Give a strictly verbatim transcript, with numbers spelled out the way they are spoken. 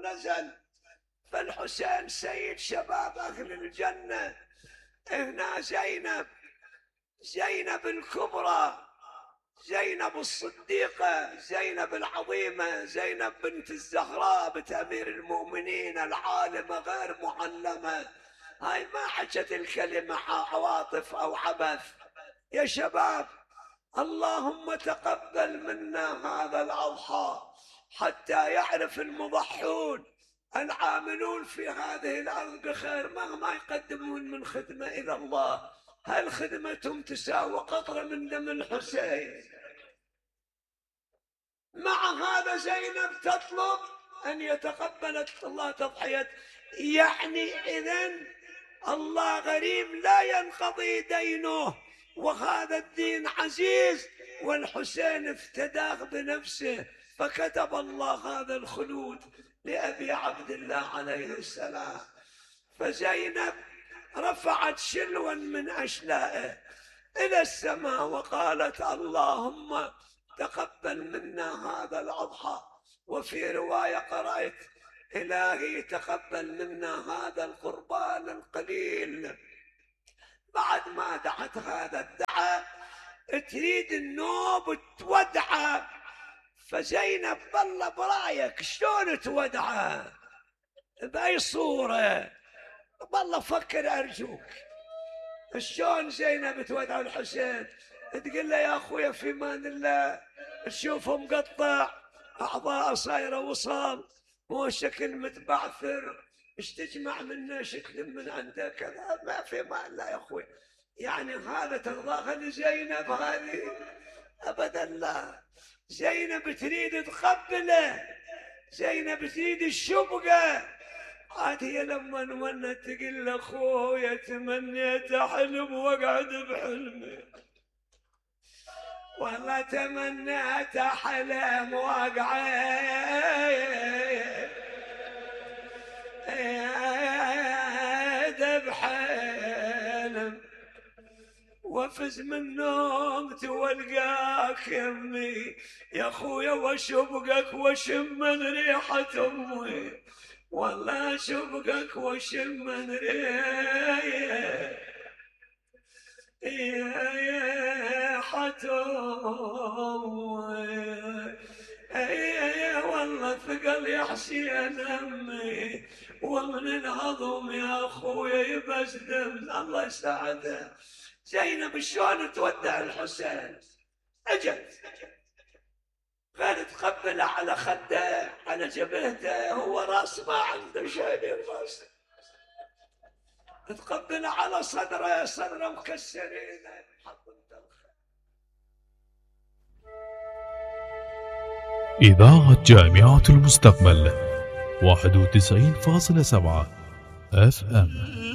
ونزل. فالحسين سيد شباب أهل الجنة. هنا زينب، زينب الكبرى، زينب الصديقة، زينب العظيمة، زينب بنت الزهراء بنت أمير المؤمنين العالمة غير معلمة. هاي ما حكت الكلمة عواطف أو عبث. يا شباب، اللهم تقبل منا هذا الأضحى حتى يعرف المضحون العاملون في هذه الأرض بخير مهما يقدمون من خدمة إلى الله، هل خدمتهم تساوي قطرة من دم الحسين؟ مع هذا زينب تطلب أن يتقبل الله تضحية. يعني إذن الله غريب لا ينقضي دينه، وهذا الدين عزيز، والحسين افتداه بنفسه، فكتب الله هذا الخلود لأبي عبد الله عليه السلام. فزينب رفعت شلوا من أشلائه إلى السماء وقالت اللهم تقبل منا هذا الأضحى. وفي رواية قرأت إلهي تقبل منا هذا القربان القليل. بعد ما دعت هذا الدعاء تريد النوب تودعه. فزينب بالله برايك شلون تودعه؟ بأي صورة؟ بالله فكر أرجوك، شلون زينب تودع الحسين؟ تقول له يا أخويا في مان الله، تشوفه مقطع، أعضاء صايرة وصال، مو شكل متبعثر، ايش تجمع منه شكل من عنده كذا، ما في مان الله يا أخوي. يعني هذا ترضاها لزينب هذه؟ أبدا لا. زينب تريد تقبله، زينب تريد الشبقة. عاد هي لما نونت تقول له أخويا تمنيت أحلم وأقعد بحلمي، والله تمنيت أحلم وأقعد بحلم، وافز من نوم تولقاك يمي يا أخويا، واشبقك واشم من ريحة أمي، والله اشبقك واشم من ريحة أمي، والله ثقل يا حسين أمي، ومن الهضم يا أخويا يبس دم. الله يساعده. زينب شلون تودع الحسين؟ أجت غير تقبله على خده على جبهته، هو راس ما عنده شيء الراس، تقبله على صدره، صدره مكسرين. إذاعة جامعة المستقبل واحد وتسعين فاصلة سبعة اف ام.